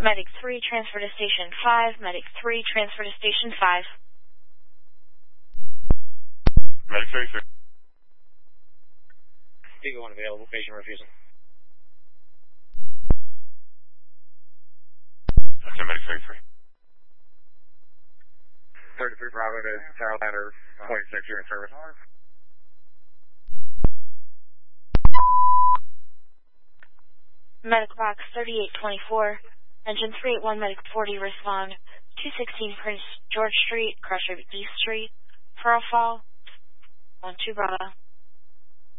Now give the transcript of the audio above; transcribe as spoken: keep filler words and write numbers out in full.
Medic three, transfer to Station five. Medic three, transfer to Station five. Medic thirty-three. Eagle one available, patient refusal. Okay, Medic thirty-three. thirty-three Bravo to Tower Ladder twenty-six, you're in service. Medic box thirty-eight twenty-four. Engine three eight one, Medic forty, respond. two sixteen Prince George Street, Crusher East Street. Pearl Fall. one two Bravo.